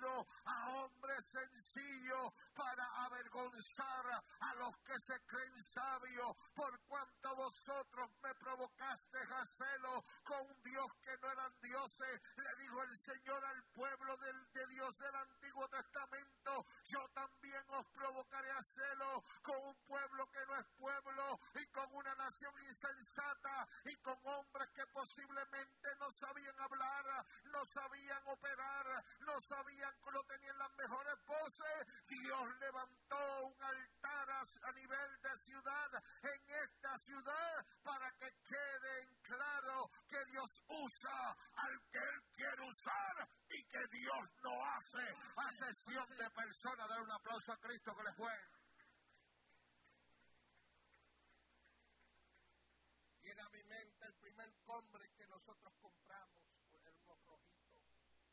ungido a hombres sencillos para avergonzar a los que se creen sabios, por cuanto vosotros me provocasteis a celo con un Dios que no eran dioses. Le dijo el Señor al pueblo de Dios del Antiguo Testamento: yo también os provocaré a celo con un pueblo que no es pueblo, y con una nación insensata, y con hombres que posiblemente no sabían hablar, no sabían operar, no tenían las mejores voces. Dios levantó un altar a nivel de ciudad, en esta ciudad, para que quede en claro que Dios usa al que Él quiere usar, y que Dios no hace acepción de personas. Dar un aplauso a Cristo que le fue. Viene a mi mente el primer Combre que nosotros compramos, eran unos rojitos,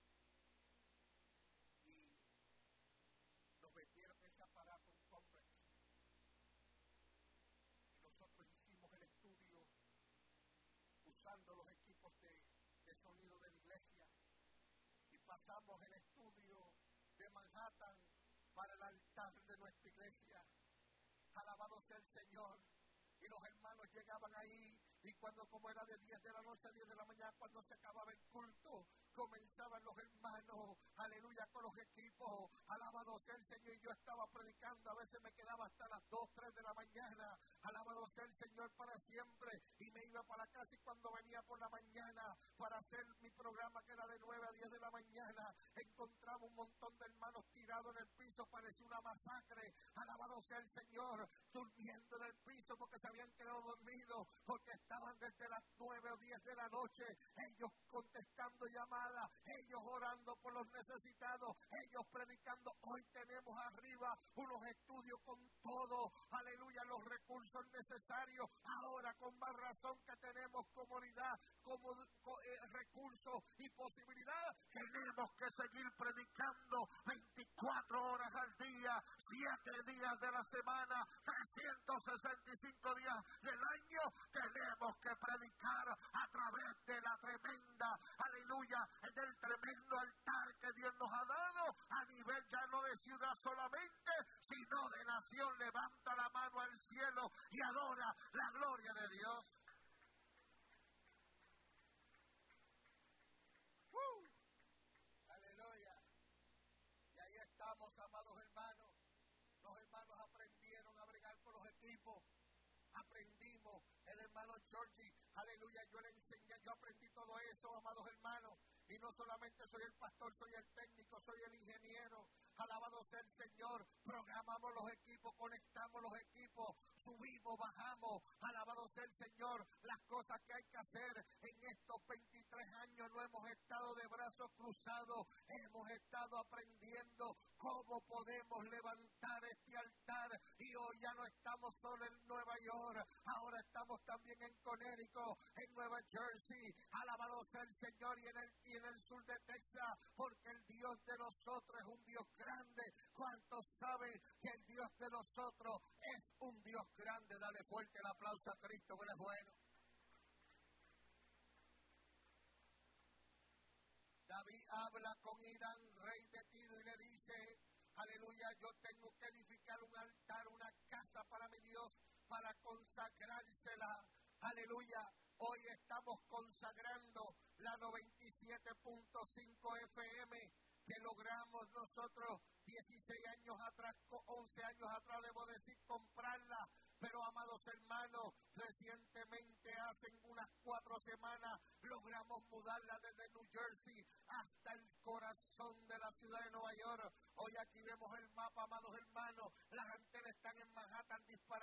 y nos vendieron ese aparato, un Combre, y nosotros hicimos el estudio usando los equipos de sonido de la iglesia, y pasamos el estudio de Manhattan para el altar de nuestra iglesia. Alabado sea el Señor. Y los hermanos llegaban ahí, y cuando, como era de 10 de la noche a 10 de la mañana, cuando se acababa el culto, comenzaban los hermanos, aleluya, con los equipos. Alabado sea el Señor. Y yo estaba predicando, a veces me quedaba hasta las 2, 3 de la mañana. Alabado sea el Señor para siempre. Y me iba para la casa, y cuando venía por la mañana para hacer mi programa, que era de 9 a 10 de la mañana, encontraba un montón de hermanos tirados en el piso, parecía una masacre. Alabado sea el Señor, durmiendo en el piso porque se habían quedado dormidos, porque estaban desde las 9 o 10 de la noche, ellos contestando llamadas, ellos orando por los necesitados, ellos predicando. Hoy tenemos arriba unos estudios con todo, aleluya, los recursos necesarios. Ahora, con más razón que tenemos comodidad, recursos y posibilidad, tenemos que seguir predicando 24 horas al día, 7 días de la semana, 365 días del año. Tenemos que predicar a través de la tremenda, aleluya, del tremendo altar que Dios nos ha dado, a nivel ya no de ciudad solamente, sino de nación. Levanta la mano al cielo y adora la gloria de Dios. Aleluya. Y ahí estamos, amados hermanos. Los hermanos aprendieron a bregar con los equipos. Aprendimos, el hermano Georgie, aleluya, yo le enseñé, yo aprendí todo eso, amados hermanos. Y no solamente soy el pastor, soy el técnico, soy el ingeniero. Alabado sea el Señor. Programamos los equipos, conectamos los equipos, subimos, bajamos. Alabado sea el Señor. Las cosas que hay que hacer en estos 23 años, no hemos estado de brazos cruzados, hemos estado aprendiendo cómo podemos levantar este altar. Y hoy ya no estamos solo en Nueva York, ahora estamos también en Connecticut, en Nueva Jersey. Alabado sea el Señor. Y en el sur de Texas, porque el Dios de nosotros es un Dios grande. ¿Cuántos saben que el Dios de nosotros es un Dios grande? Dale fuerte el aplauso a Cristo, que Él es bueno. David habla con Irán, rey de Tiro, y le dice, aleluya, yo tengo que edificar un altar, una casa para mi Dios, para consagrársela. Aleluya, hoy estamos consagrando la 97.5 FM que logramos nosotros 16 años atrás, 11 años atrás, debo decir, comprarla. Pero, amados hermanos, recientemente, hace unas 4 semanas, logramos mudarla desde New Jersey hasta el corazón de la ciudad de Nueva York. Hoy aquí vemos el mapa, amados hermanos, las antenas están en Manhattan disparadas.